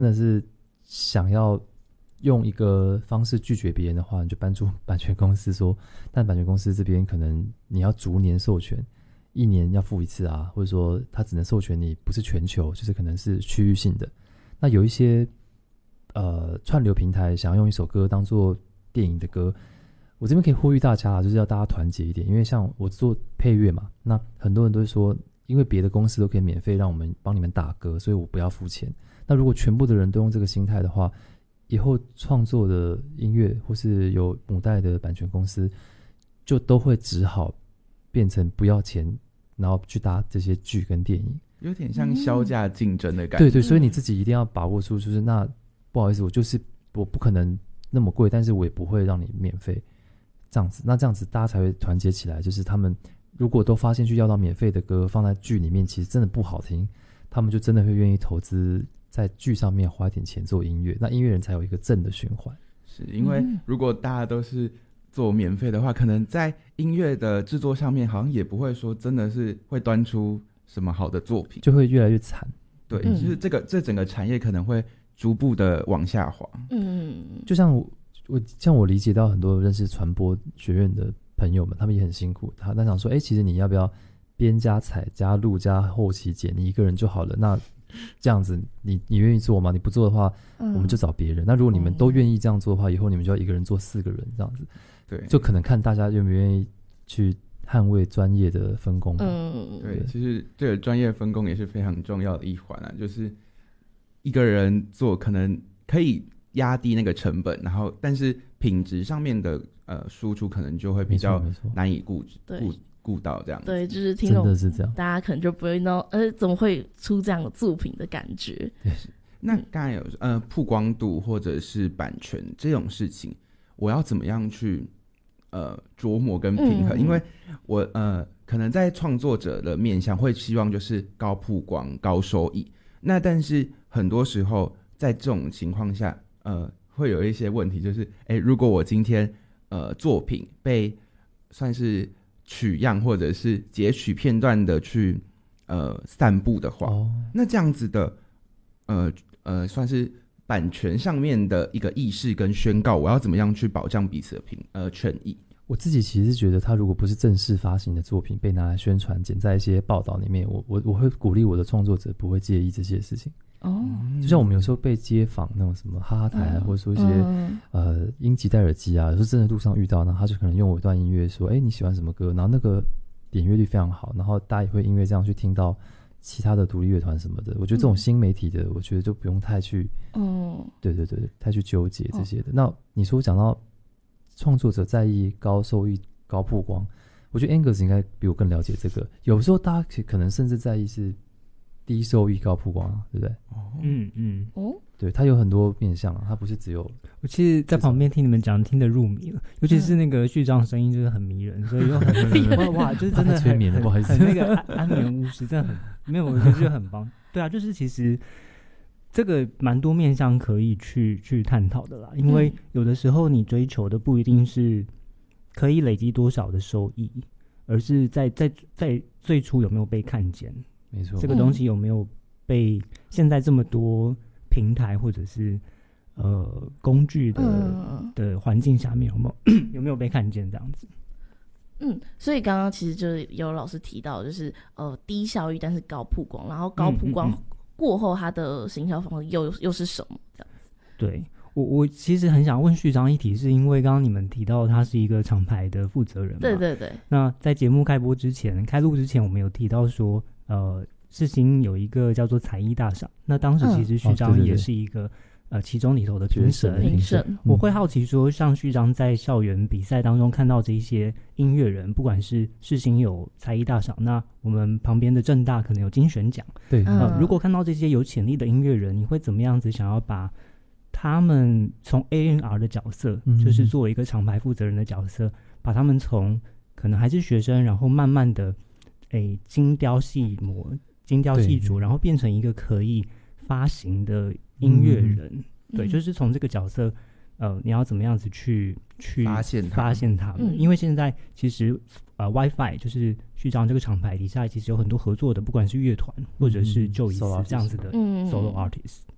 真的是想要用一个方式拒绝别人的话，你就搬出版权公司说，但版权公司这边可能你要逐年授权，1年要付一次啊，或者说它只能授权你不是全球，就是可能是区域性的。那有一些串流平台想要用一首歌当做电影的歌，我这边可以呼吁大家就是要大家团结一点，因为像我做配乐嘛，那很多人都会说，因为别的公司都可以免费让我们帮你们打歌，所以我不要付钱。那如果全部的人都用这个心态的话，以后创作的音乐或是有母带的版权公司就都会只好变成不要钱，然后去搭这些剧跟电影， 有点像销价竞争的感觉。 对对，所以你自己一定要把握住，就是那不好意思，我不可能那么贵，但是我也不会让你免费这样子。那这样子大家才会团结起来，就是他们如果都发现去要到免费的歌放在剧里面其实真的不好听，他们就真的会愿意投资在剧上面花一点钱做音乐，那音乐人才有一个正的循环。 是因为如果大家都是做免费的话，可能在音乐的制作上面好像也不会说真的是会端出什么好的作品， 就会越来越惨。 对，就是这整个产业可能会逐步的往下滑。 就像我理解到很多认识传播学院的朋友们，他们也很辛苦，他想说其实你要不要编加采加录加后期剪，你一个人就好了，那这样子你愿意做吗？你不做的话我们就找别人。那如果你们都愿意这样做的话，以后你们就要一个人做4个人这样子。对，就可能看大家愿不愿意去捍卫专业的分工。 对，其实这个专业分工也是非常重要的一环啊，就是一个人做可能可以压低那个成本，然后但是品质上面的输出可能就会比较难以顾到这样子。 对，就是听众真的是这样， 大家可能就不会know怎么会出这样的作品的感觉。 那刚才有曝光度或者是版权这种事情，我要怎么样去琢磨跟平衡？因为我可能在创作者的面向会希望就是高曝光高收益，那但是很多时候在这种情况下会有一些问题，就是如果我今天作品被算是取样或者是截取片段的去散布的话，那这样子的算是版权上面的一个意识跟宣告，我要怎么样去保障彼此的权益？ 我自己其实觉得，他如果不是正式发行的作品被拿来宣传，剪在一些报道里面，我会鼓励我的创作者不会介意这些事情。就像我们有时候被街访那种什么哈哈台或者说一些音吉戴耳机啊，有时候真的路上遇到，然后他就可能用我一段音乐说你喜欢什么歌，然后那个点阅率非常好，然后大家也会因为这样去听到其他的独立乐团什么的。我觉得这种新媒体的我觉得就不用太去对对对，太去纠结这些的。那你说讲到创作者在意高收益高曝光，我觉得 Angus 应该比我更了解这个。有时候大家可能甚至在意是低收益高曝光对不对？对，它有很多面向它不是只有。 我其实在旁边听你们讲听得入迷了，尤其是那个序章声音就是很迷人，所以又很哇，就是真的催眠了，不好意思， 很那个安眠无事，真的很没有，我觉得很棒。对啊，就是其实这个蛮多面向可以去探讨的啦，因为有的时候你追求的不一定是可以累积多少的收益，而是在最初有没有被看见。 没错， 这个东西有没有被现在这么多平台或者是工具的环境下面有没有被看见这样子？ 所以刚刚其实就是有老师提到，就是低效益但是高曝光，然后高曝光过后它的行销方式又是什么这样子？ 对，我其实很想问序章一题，是因为刚刚你们提到他是一个厂牌的负责人嘛？ 对对对。 那在节目开录之前，我们有提到说世新有一个叫做才艺大赏，那当时其实序章也是一个其中里头的评审。我会好奇说，像序章在校园比赛当中看到这些音乐人，不管是世新有才艺大赏，那我们旁边的政大可能有金选奖， 对， 如果看到这些有潜力的音乐人，你会怎么样子想要把他们从 A&R 的角色，就是作为一个厂牌负责人的角色，把他们从可能还是学生，然后慢慢的精雕细琢，然后变成一个可以发行的音乐人。对，就是从这个角色你要怎么样子去发现他们。因为现在其实WiFi 就是序章这个厂牌底下其实有很多合作的，不管是乐团或者是就以这样子的 solo artist。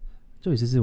就也是